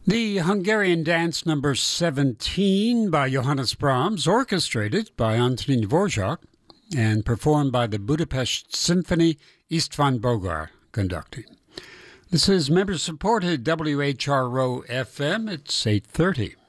The Hungarian Dance Number 17 by Johannes Brahms, orchestrated by Antonín Dvorak and performed by the Budapest Symphony, István Bogár conducting. This is member-supported WHRO FM. It's 8:30.